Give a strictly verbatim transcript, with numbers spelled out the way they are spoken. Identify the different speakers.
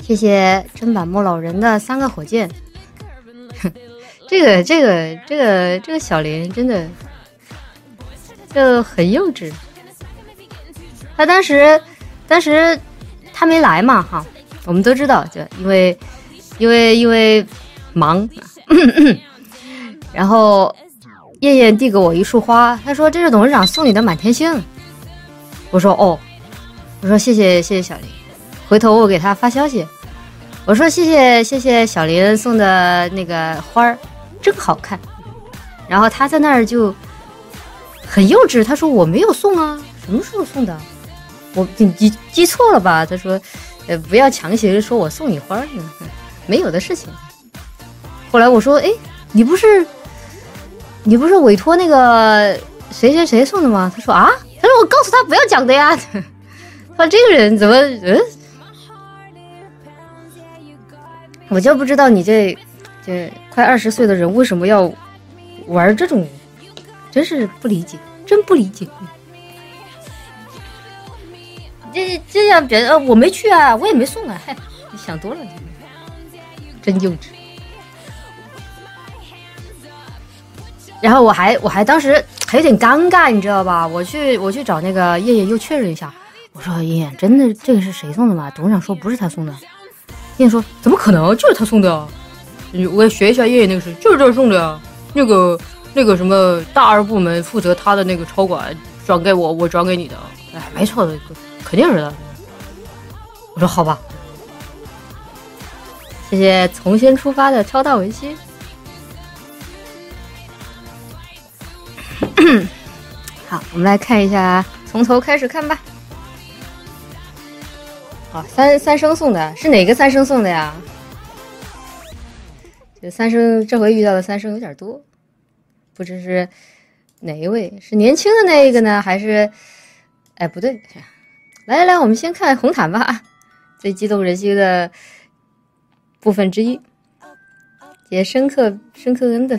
Speaker 1: 谢谢砧板木老人的三个火箭。这个这个这个这个小林真的就很幼稚。他当时当时他没来嘛哈，我们都知道，就因为因为因为忙，然后燕燕递给我一束花，他说这是董事长送你的满天星。我说哦，我说谢谢谢谢小林。回头我给他发消息，我说谢谢谢谢小林送的那个花儿，真好看。然后他在那儿就很幼稚，他说我没有送啊，什么时候送的？我你记记错了吧？他说，呃，不要强行说我送你花儿，没有的事情。后来我说，哎，你不是你不是委托那个谁谁谁送的吗？他说啊，他说我告诉他不要讲的呀。他这个人怎么嗯？我就不知道你这这快二十岁的人为什么要玩这种，真是不理解，真不理解。这这样别人、呃、我没去啊，我也没送啊，嗨，你想多了，真幼稚。然后我还我还当时还有点尴尬，你知道吧？我去我去找那个叶叶又确认一下，我说叶叶真的这个是谁送的吗？董事长说不是他送的。叶叶说怎么可能？就是他送的啊！我也学一下叶叶那个事，就是这送的啊。那个那个什么大二部门负责他的那个超管转给我，我转给你的。哎，没错，肯定是的。我说好吧，谢谢从先出发的超大文心。好，我们来看一下，从头开始看吧。好，三三生送的是哪个三生送的呀？这三生这回遇到的三生有点多，不知是哪一位？是年轻的那一个呢，还是？哎，不对，来来来，我们先看红毯吧，最激动人心的部分之一，也深刻深刻恩的